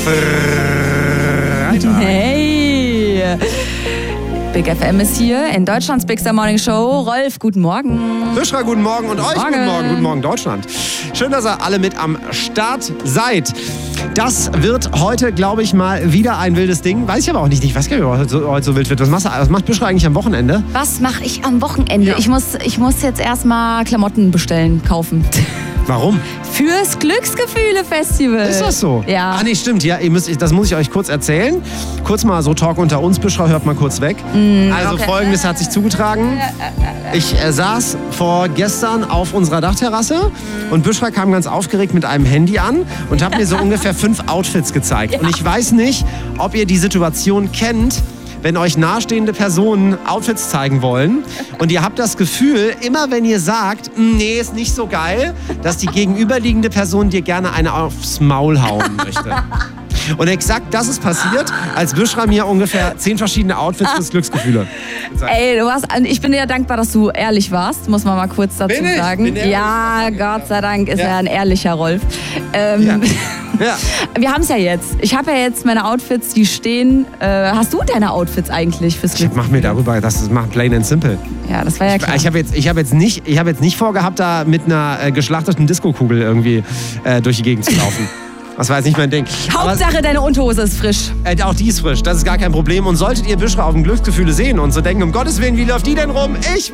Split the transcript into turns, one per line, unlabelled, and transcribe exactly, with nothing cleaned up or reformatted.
Hey! Big F M ist hier in Deutschlands Big Star Morning Show. Rolf, guten Morgen.
Fischra, guten Morgen und euch
Morgen.
guten Morgen. Guten Morgen, Deutschland. Schön, dass ihr alle mit am Start seid. Das wird heute, glaube ich, mal wieder ein wildes Ding. Weiß ich aber auch nicht. Ich weiß gar nicht, ob heute so, heute so wild wird. Was, machst du, was macht Fischra eigentlich am Wochenende?
Was mache ich am Wochenende?
Ja.
Ich muss, ich muss jetzt erstmal Klamotten bestellen, kaufen.
Warum?
Fürs Glücksgefühle-Festival.
Ist das so?
Ja.
Ah, nee, stimmt. Ja, ihr müsst, das muss ich euch kurz erzählen. Kurz mal so Talk unter uns. Fischra, hört mal kurz weg.
Mm,
also
okay.
Folgendes hat sich zugetragen. Ich äh, saß vor gestern auf unserer Dachterrasse und Fischra kam ganz aufgeregt mit einem Handy an und hat mir so ungefähr fünf Outfits gezeigt.
Ja.
Und ich weiß nicht, ob ihr die Situation kennt, wenn euch nahestehende Personen Outfits zeigen wollen und ihr habt das Gefühl, immer wenn ihr sagt, nee, ist nicht so geil, dass die gegenüberliegende Person dir gerne eine aufs Maul hauen möchte. Und exakt das ist passiert, als Fischra mir ungefähr zehn verschiedene Outfits fürs Glücksgefühle gezeigt.
Ey, du warst, ich bin dir dankbar, dass du ehrlich warst, muss man mal kurz dazu
Bin ich?
sagen.
Bin ehrlich.
Ja, Gott sei Dank ist
Ja.
er ein ehrlicher Rolf. Ähm,
Ja. Ja.
Wir haben es ja jetzt. Ich habe ja jetzt meine Outfits, die stehen. Äh, hast du deine Outfits eigentlich fürs
Ich
Glück?
mach mir darüber, das ist macht plain and simple.
Ja, das war ja klar.
Ich habe jetzt, ich hab jetzt, nicht- ich hab jetzt nicht vorgehabt, da mit einer äh, geschlachteten Diskokugel irgendwie äh, durch die Gegend zu laufen. Das war jetzt nicht mein Ding.
Hauptsache, deine Unterhose ist frisch.
Aber, äh, auch die ist frisch, das ist gar kein Problem. Und solltet ihr Fischra auf dem Glücksgefühle sehen und so denken, um Gottes Willen, wie läuft die denn rum? Ich